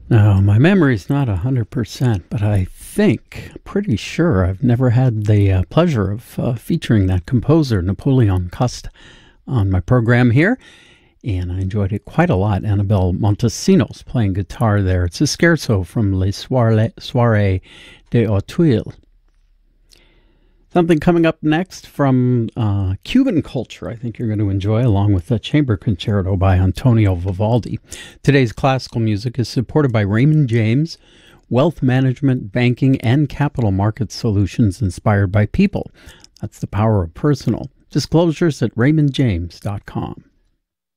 No, my memory's not 100%, but pretty sure I've never had the pleasure of featuring that composer, Napoleon Cust, on my program here, and I enjoyed it quite a lot. Annabelle Montesinos playing guitar there. It's a scherzo from Les Soirées des Auteuils. Something coming up next from Cuban culture I think you're going to enjoy, along with the chamber concerto by Antonio Vivaldi. Today's classical music is supported by Raymond James, wealth management, banking, and capital market solutions inspired by people. That's the power of personal. Disclosures at raymondjames.com.